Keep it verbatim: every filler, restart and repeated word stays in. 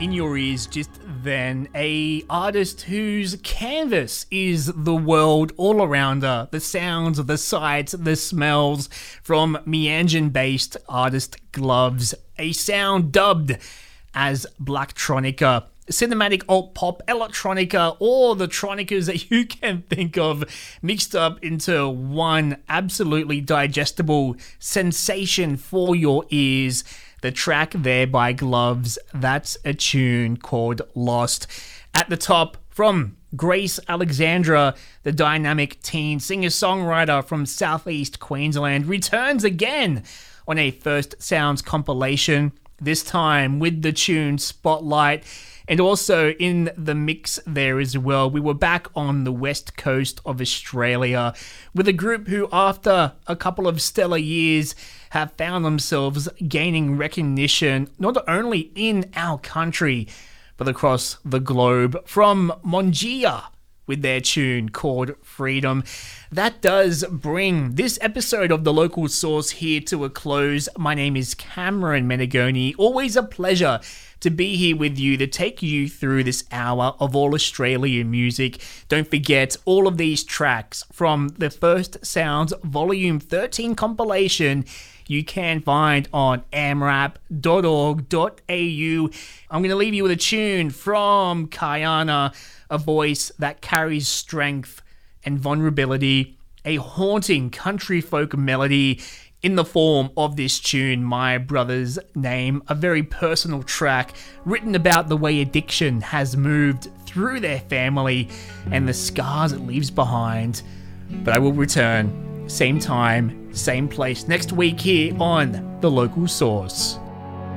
in your ears just then, a artist whose canvas is the world all around her, the sounds, the sights, the smells, from Meanjin-based artist Gloves, a sound dubbed as Blacktronica, cinematic alt-pop, electronica, all the tronicas that you can think of mixed up into one absolutely digestible sensation for your ears. The track there by Gloves, that's a tune called Lost. At the top, from Grace Alexandra, the dynamic teen singer-songwriter from Southeast Queensland, returns again on a First Sounds compilation, this time with the tune Spotlight. And also in the mix there as well, we were back on the west coast of Australia with a group who, after a couple of stellar years, have found themselves gaining recognition not only in our country, but across the globe, from Mongia with their tune called Freedom. That does bring this episode of The Local Source here to a close. My name is Cameron Menegoni. Always a pleasure to be here with you to take you through this hour of all Australian music. Don't forget, all of these tracks from the First Sounds Volume thirteen compilation you can find on amrap dot org dot a u. I'm going to leave you with a tune from Kayana, a voice that carries strength and vulnerability, a haunting country folk melody in the form of this tune, My Brother's Name, a very personal track written about the way addiction has moved through their family and the scars it leaves behind. But I will return, same time, same place next week here on The Local Source.